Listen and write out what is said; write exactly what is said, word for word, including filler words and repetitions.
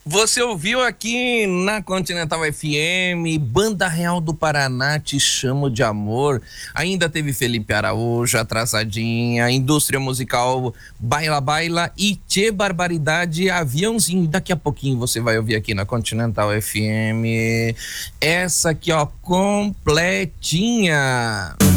Você ouviu aqui na Continental F M, Banda Real do Paraná, Te Chamo de Amor. Ainda teve Felipe Araújo, Atrasadinha, Indústria Musical, Baila Baila e Tchê Barbaridade, Aviãozinho. Daqui a pouquinho você vai ouvir aqui na Continental F M essa aqui, ó, completinha.